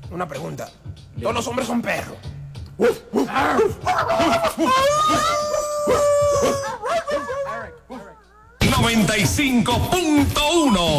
Una pregunta. ¿Todos los hombres son perros? 95.1